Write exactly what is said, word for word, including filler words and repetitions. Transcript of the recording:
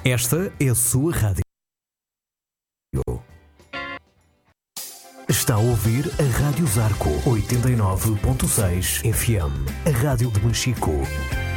Esta é a sua rádio. Está a ouvir a Rádio Zarco oitenta e nove ponto seis F M, a rádio de Mexico.